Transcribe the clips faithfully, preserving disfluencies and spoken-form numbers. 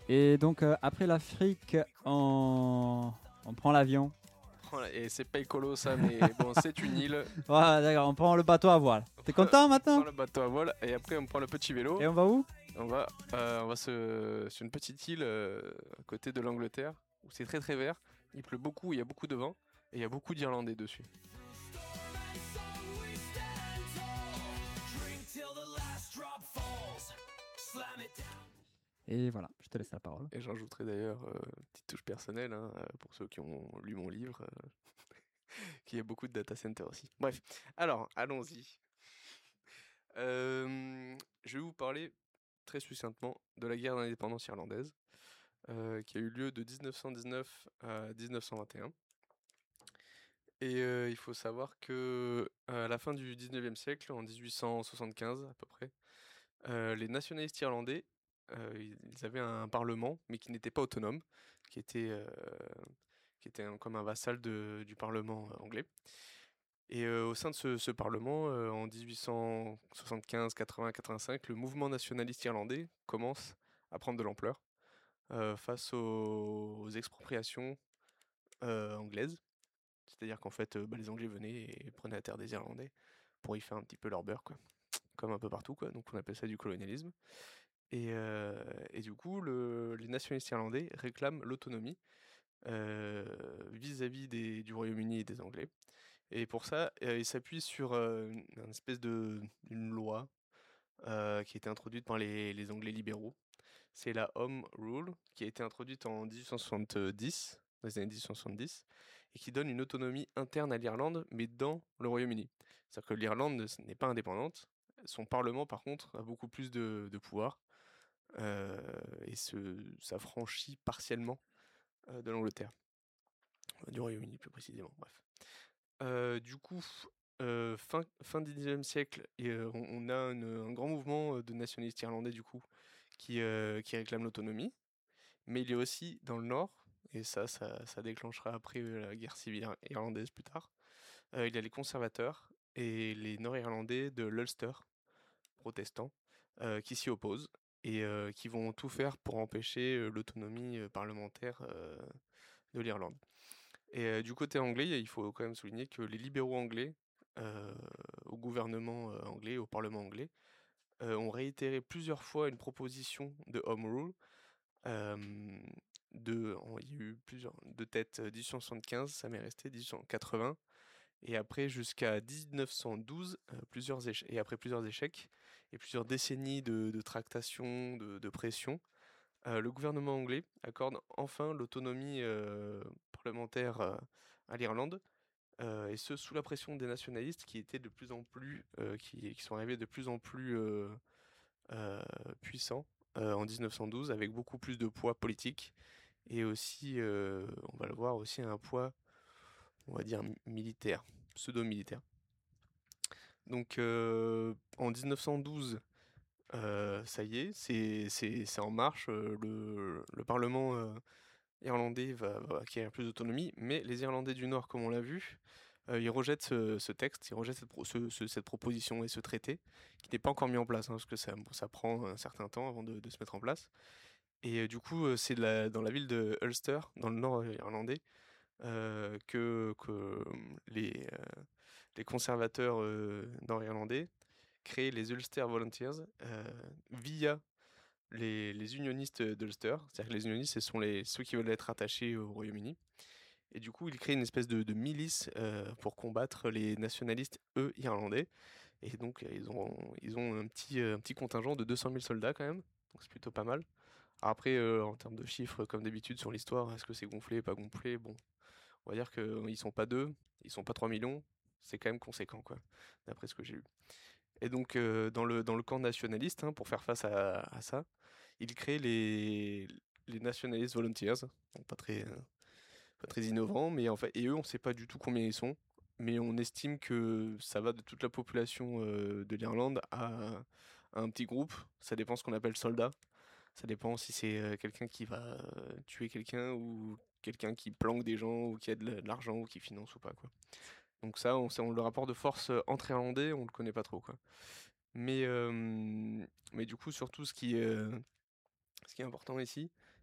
Et donc, euh, après l'Afrique, on... on prend l'avion. Voilà, et c'est pas écolo ça, mais bon, c'est une île. Voilà, d'accord, on prend le bateau à voile. T'es content On prend maintenant? le bateau à voile et après on prend le petit vélo. Et on va où? On va, euh, on va se, sur une petite île euh, à côté de l'Angleterre où c'est très très vert. Il pleut beaucoup, il y a beaucoup de vent et il y a beaucoup d'Irlandais dessus. Et voilà, je te laisse la parole. Et j'ajouterai d'ailleurs euh, une petite touche personnelle hein, euh, pour ceux qui ont lu mon livre, euh, qu'il y a beaucoup de data centers aussi. Bref, alors allons-y. Euh, je vais vous parler très succinctement de la guerre d'indépendance irlandaise euh, qui a eu lieu de dix-neuf cent dix-neuf à dix-neuf cent vingt et un. Et euh, il faut savoir que à la fin du dix-neuvième siècle, en dix-huit cent soixante-quinze à peu près, euh, les nationalistes irlandais, euh, ils avaient un parlement, mais qui n'était pas autonome, qui était, euh, qui était un- comme un vassal de- du parlement euh, anglais. Et euh, au sein de ce, ce parlement, euh, en dix-huit cent soixante-quinze, quatre-vingts, quatre-vingt-cinq, le mouvement nationaliste irlandais commence à prendre de l'ampleur euh, face aux, aux expropriations euh, anglaises. C'est-à-dire qu'en fait, euh, bah, les Anglais venaient et prenaient la terre des Irlandais pour y faire un petit peu leur beurre, quoi. Comme un peu partout, quoi. Donc on appelle ça du colonialisme. Et, euh, et du coup, le- les nationalistes irlandais réclament l'autonomie euh, vis-à-vis des- du Royaume-Uni et des Anglais. Et pour ça, euh, ils s'appuient sur euh, une, une espèce de une loi euh, qui a été introduite par les, les Anglais libéraux. C'est la Home Rule, qui a été introduite en dix-huit cent soixante-dix, dans les années dix-huit cent soixante-dix, et qui donne une autonomie interne à l'Irlande, mais dans le Royaume-Uni. C'est-à-dire que l'Irlande ne- n'est pas indépendante. Son Parlement, par contre, a beaucoup plus de, de pouvoir euh, et se, s'affranchit partiellement euh, de l'Angleterre, euh, du Royaume-Uni plus précisément. Bref. Euh, du coup, euh, fin, fin du dix-neuvième siècle, et, euh, on, on a une- un grand mouvement euh, de nationalistes irlandais du coup qui, euh, qui réclame l'autonomie. Mais il est aussi dans le nord, et ça, ça, ça déclenchera après euh, la guerre civile ir- irlandaise plus tard. Euh, il y a les conservateurs et les nord-irlandais de l'Ulster, protestants, euh, qui s'y opposent et euh, qui vont tout faire pour empêcher euh, l'autonomie euh, parlementaire euh, de l'Irlande. Et euh, du côté anglais, il faut quand même souligner que les libéraux anglais, euh, au gouvernement euh, anglais, au parlement anglais, euh, ont réitéré plusieurs fois une proposition de Home Rule. Euh, de, en- il y a eu plusieurs de tête euh, mille huit cent soixante-quinze, ça m'est resté mille huit cent quatre-vingts, et après jusqu'à mille neuf cent douze, euh, plusieurs éche- et après plusieurs échecs et plusieurs décennies de, de tractation, de, de pression, euh, le gouvernement anglais accorde enfin l'autonomie euh, parlementaire euh, à l'Irlande, euh, et ce sous la pression des nationalistes qui étaient de plus en plus, euh, qui, qui sont arrivés de plus en plus euh, euh, puissants euh, en mille neuf cent douze, avec beaucoup plus de poids politique et aussi, euh, on va le voir, aussi un poids, on va dire, mi- militaire, pseudo-militaire. Donc euh, en mille neuf cent douze, euh, ça y est, c'est c'est- c'est en marche, euh, le, le Parlement euh, irlandais va, va acquérir plus d'autonomie, mais les Irlandais du Nord, comme on l'a vu, euh, ils rejettent ce, ce texte, ils rejettent cette, pro- ce- ce- cette proposition et ce traité, qui n'est pas encore mis en place, hein, parce que ça, bon, ça prend un certain temps avant de, de se mettre en place. Et euh, du coup, euh, c'est de la- dans la ville de Ulster, dans le nord euh, irlandais, euh, que, que les, euh, les conservateurs euh, nord-irlandais créent les Ulster Volunteers euh, via les, les unionistes d'Ulster. C'est-à-dire que les unionistes, ce sont les, ceux qui veulent être attachés au Royaume-Uni. Et du coup, ils créent une espèce de, de milice euh, pour combattre les nationalistes, eux, irlandais. Et donc, euh, ils ont, ils ont un petit, euh, un petit contingent de deux cent mille soldats quand même. Donc, c'est plutôt pas mal. Alors après, euh, en termes de chiffres, comme d'habitude sur l'histoire, est-ce que c'est gonflé, pas gonflé? Bon, on va dire qu'ils sont pas deux, ils sont pas trois millions, c'est quand même conséquent, quoi, d'après ce que j'ai lu. Et donc, euh, dans le, dans le camp nationaliste, hein, pour faire face à, à ça, ils créent les, les Nationalist Volunteers. Bon, pas très, euh, pas très innovant, mais en fait, et eux, on sait pas du tout combien ils sont, mais on estime que ça va de toute la population euh, de l'Irlande à, à un petit groupe. Ça dépend ce qu'on appelle soldat. Ça dépend si c'est euh, quelqu'un qui va euh, tuer quelqu'un ou quelqu'un qui planque des gens ou qui a de la- de l'argent ou qui finance ou pas, quoi. Donc ça, on, sait- on- le rapport de force euh, entre Irlandais, on le connaît pas trop, quoi. Mais, euh, mais du coup, surtout, ce qui, est, euh, ce qui est important ici,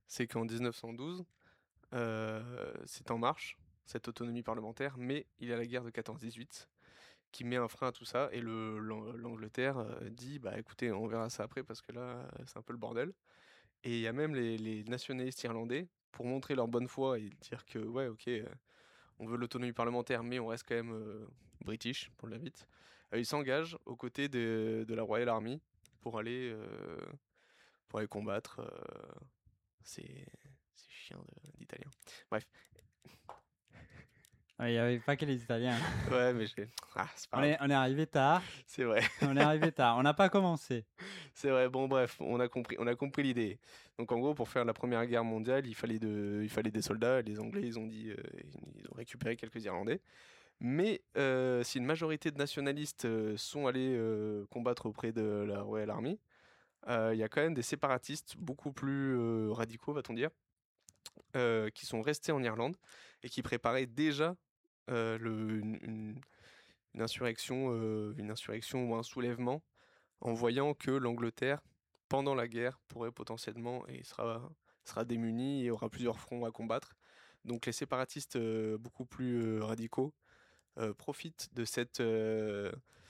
c'est qu'en dix-neuf cent douze, euh, c'est en marche, cette autonomie parlementaire, mais il y a la guerre de quatorze dix-huit qui met un frein à tout ça, et le, l'Ang- l'Angleterre euh, dit, bah écoutez, on verra ça après parce que là, euh, c'est un peu le bordel. Et il y a même les, les nationalistes irlandais, pour montrer leur bonne foi et dire que, ouais, ok, euh, on veut l'autonomie parlementaire, mais on reste quand même euh, british, pour le dire vite. Euh, ils s'engagent aux côtés de, de la Royal Army pour aller, euh, pour aller combattre euh, ces, ces chiens de- d'Italiens. Bref, Ouais, il n'y avait pas que les Italiens. ouais, mais j'ai. Ah, c'est pas On grave. est, on est arrivé tard. C'est vrai. On est arrivé tard. On n'a pas commencé. C'est vrai, bon bref, on a compris, on a compris l'idée. Donc en gros, pour faire la Première Guerre mondiale, il fallait, de, il fallait des soldats. Les Anglais, ils ont dit, euh, ils ont récupéré quelques Irlandais. Mais euh, si une majorité de nationalistes euh, sont allés euh, combattre auprès de la Royal Army, euh, il y a quand même des séparatistes beaucoup plus euh, radicaux, va-t-on dire, euh, qui sont restés en Irlande et qui préparaient déjà euh, le- une, une- une insurrection, euh, une insurrection ou un soulèvement en voyant que l'Angleterre, pendant la guerre, pourrait potentiellement et sera, sera démunie et aura plusieurs fronts à combattre. Donc les séparatistes euh, beaucoup plus euh, radicaux euh, profitent de cette, euh,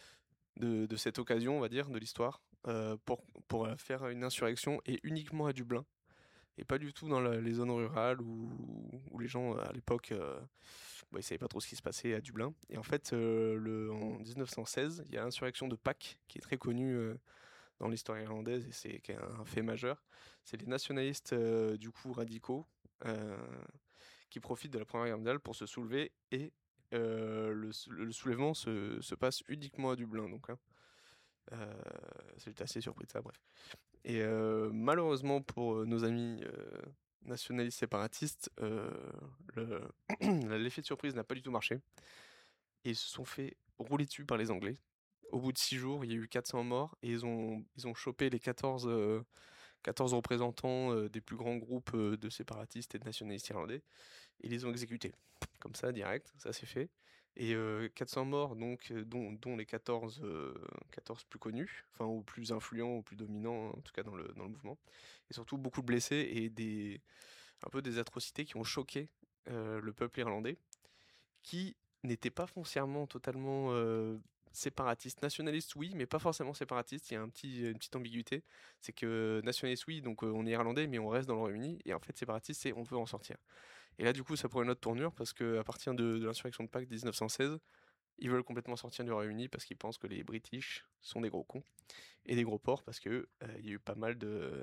de, de cette occasion, on va dire, de l'histoire, euh, pour, pour euh, faire une insurrection, et uniquement à Dublin, et pas du tout dans la- les zones rurales où, où les gens à l'époque euh, bah, ils savaient pas trop ce qui se passait à Dublin. Et en fait, euh, le, en dix-neuf cent seize, il y a l'insurrection de Pâques qui est très connue euh, dans l'histoire irlandaise, et c'est qui est un fait majeur. C'est les nationalistes euh, du coup radicaux euh, qui profitent de la Première Guerre mondiale pour se soulever, et euh, le, le soulèvement se, se passe uniquement à Dublin. Donc, hein. Euh, J'étais assez surpris de ça, bref. Et euh, malheureusement pour euh, nos amis euh, nationalistes séparatistes, euh, le- l'effet de surprise n'a pas du tout marché. Et ils se sont fait rouler dessus par les Anglais. Au bout de six jours, il y a eu quatre cents morts, et ils ont, ils ont chopé les quatorze, euh, quatorze représentants euh, des plus grands groupes euh, de séparatistes et de nationalistes irlandais, et ils les ont exécutés. Comme ça, direct, ça s'est fait. Et euh, quatre cents morts, donc, euh, dont, dont les quatorze, euh, quatorze plus connus, enfin, ou plus influents, ou plus dominants, en tout cas dans le, dans le mouvement. Et surtout beaucoup de blessés et des, un peu des atrocités qui ont choqué euh, le peuple irlandais, qui n'était pas foncièrement totalement euh, séparatiste. Nationaliste, oui, mais pas forcément séparatiste. Il y a un petit, une petite ambiguïté. C'est que nationaliste, oui, donc euh, on est irlandais, mais on reste dans le Royaume-Uni. Et en fait, séparatiste, c'est on veut en sortir. Et là, du coup, ça prend une autre tournure parce qu'à partir de, de l'insurrection de Pâques dix-neuf cent seize, ils veulent complètement sortir du Royaume-Uni parce qu'ils pensent que les British sont des gros cons et des gros porcs, parce que euh, il y a eu pas mal de,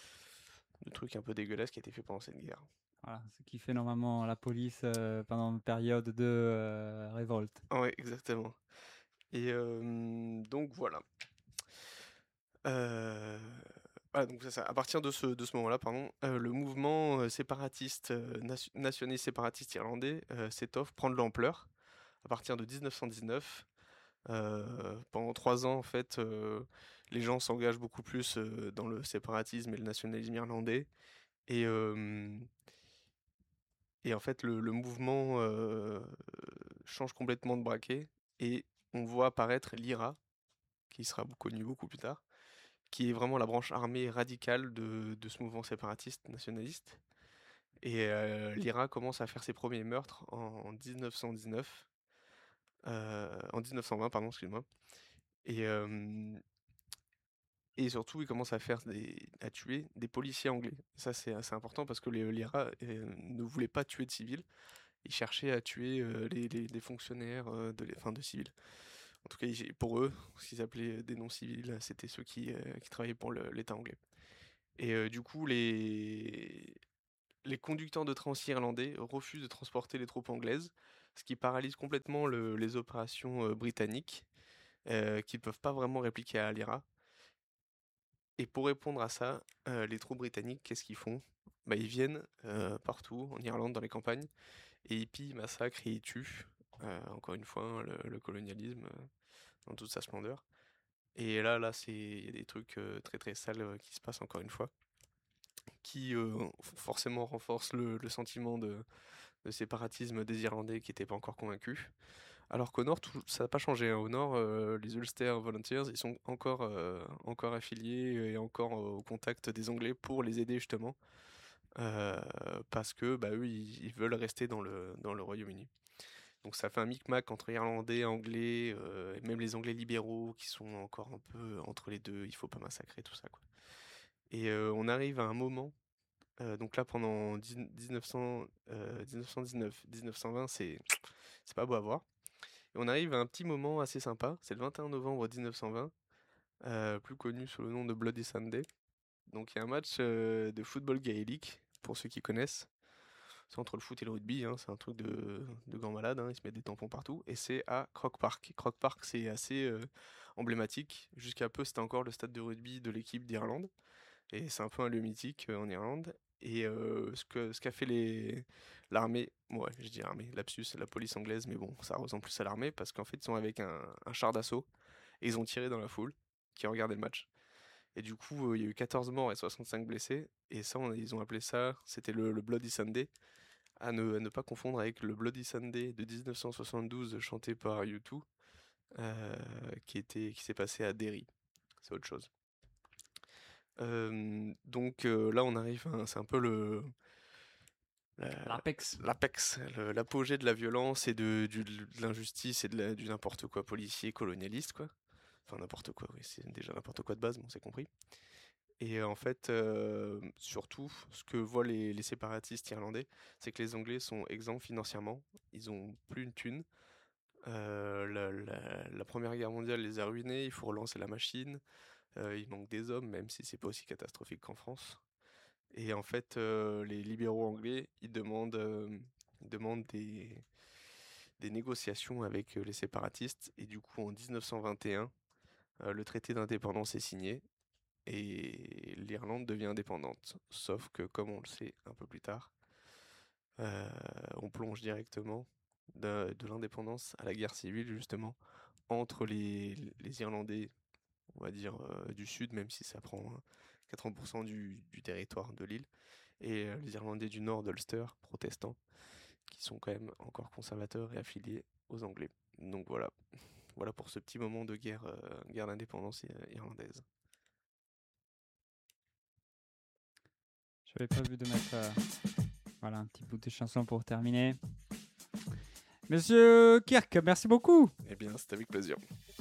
de trucs un peu dégueulasses qui ont été faits pendant cette guerre. Voilà, ce qui fait normalement la police euh, pendant une période de euh, révolte. Ouais, exactement. Et euh, donc voilà. Euh, voilà, donc c'est ça. À partir de ce, de ce moment-là, pardon, euh, le mouvement euh, séparatiste, euh, nation- nationaliste séparatiste irlandais euh, s'étoffe, prend de l'ampleur à partir de dix-neuf cent dix-neuf. Euh, pendant trois ans, en fait, euh, les gens s'engagent beaucoup plus euh, dans le séparatisme et le nationalisme irlandais. Et, euh, et en fait, le, le mouvement euh, change complètement de braquet. Et on voit apparaître l'I R A, qui sera connu beaucoup plus tard, qui est vraiment la branche armée radicale de, de ce mouvement séparatiste nationaliste. Et euh, l'I R A commence à faire ses premiers meurtres en dix-neuf cent dix-neuf, euh, en dix-neuf cent vingt, pardon, excuse-moi. Et, euh, et surtout, il commence à faire des, à tuer des policiers anglais. Ça, c'est assez important parce que les- l'I R A euh, ne voulait pas tuer de civils. Ils cherchaient à tuer euh, les, les- les fonctionnaires euh, de, l'é- enfin, de civils. En tout cas, ils- pour eux, ce qu'ils appelaient des non-civils, c'était ceux qui, euh, qui travaillaient pour le- l'État anglais. Et euh, du coup, les, les conducteurs de train irlandais refusent de transporter les troupes anglaises, ce qui paralyse complètement le- les opérations euh, britanniques, euh, qui ne peuvent pas vraiment répliquer à l'I R A. Et pour répondre à ça, euh, les troupes britanniques, qu'est-ce qu'ils font? Bah, ils viennent euh, partout, en Irlande, dans les campagnes, et ils pillent, massacrent et ils tuent. Euh, encore une fois, hein, le, le colonialisme euh, dans toute sa splendeur. Et là, là, c'est il y a des trucs euh, très très sales euh, qui se passent encore une fois, qui euh, forcément renforcent le, le sentiment de, de séparatisme des Irlandais qui n'étaient pas encore convaincus. Alors qu'au nord, tout- ça n'a pas changé, hein. Au nord, euh, les Ulster Volunteers, ils sont encore, euh, encore affiliés et encore euh, au contact des Anglais pour les aider justement euh, parce que bah, eux, ils, ils veulent rester dans le, dans le Royaume-Uni. Donc ça fait un micmac entre irlandais, anglais, euh, et même les anglais libéraux qui sont encore un peu entre les deux, il faut pas massacrer tout ça, quoi. Et euh, on arrive à un moment, euh, donc là pendant dix- dix-neuf cents, euh, mille neuf cent dix-neuf, mille neuf cent vingt, c'est c'est pas beau à voir. Et on arrive à un petit moment assez sympa, c'est le vingt et un novembre mille neuf cent vingt, euh, plus connu sous le nom de Bloody Sunday. Donc il y a un match euh, de football gaélique, pour ceux qui connaissent. C'est entre le foot et le rugby, hein, c'est un truc de, de grands malades, hein, ils se mettent des tampons partout. Et c'est à Croke Park. Croke Park, c'est assez euh, emblématique. Jusqu'à peu, c'était encore le stade de rugby de l'équipe d'Irlande. Et c'est un peu un lieu mythique euh, en Irlande. Et euh, ce que, ce qu'a fait les, l'armée, ouais, je dis armée, lapsus, c'est la police anglaise, mais bon, ça ressemble plus à l'armée, parce qu'en fait, ils sont avec un, un char d'assaut, et ils ont tiré dans la foule qui regardait le match. Et du coup, euh, il y a eu quatorze morts et soixante-cinq blessés. Et ça, on- ils ont appelé ça, c'était le, le Bloody Sunday, à ne, à ne pas confondre avec le Bloody Sunday de mille neuf cent soixante-douze chanté par U deux, euh, qui était, qui s'est passé à Derry. C'est autre chose. Euh, donc euh, là, on arrive, hein, c'est un peu le la- L'Apex. l'apex, le- l'apogée de la violence et de, du- de l'injustice et de la- du n'importe quoi policier, colonialiste, quoi. Enfin, n'importe quoi, oui, c'est déjà n'importe quoi de base, bon, c'est compris. Et euh, en fait, euh, surtout, ce que voient les, les séparatistes irlandais, c'est que les Anglais sont exempts financièrement, ils ont plus une thune. Euh, la, la- la Première Guerre mondiale les a ruinés, il faut relancer la machine, euh, il manque des hommes, même si c'est pas aussi catastrophique qu'en France. Et en fait, euh, les libéraux anglais, ils demandent, euh, ils demandent des, des négociations avec euh, les séparatistes. Et du coup, en mille neuf cent vingt et un, euh, le traité d'indépendance est signé et l'Irlande devient indépendante. Sauf que, comme on le sait un peu plus tard, euh, on plonge directement de, de l'indépendance à la guerre civile, justement, entre les, les Irlandais, on va dire, euh, du Sud, même si ça prend hein, quatre-vingts pour cent du, du territoire de l'île, et euh, les Irlandais du Nord d'Ulster, protestants, qui sont quand même encore conservateurs et affiliés aux Anglais. Donc voilà, voilà pour ce petit moment de guerre, euh, guerre d'indépendance i- irlandaise. J'avais prévu de mettre euh, voilà, un petit bout de chanson pour terminer. Monsieur Kirk, merci beaucoup. Eh bien, c'est avec plaisir.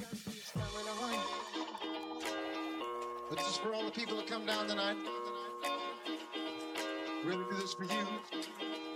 This is for all the people that come down tonight. Really do this for you.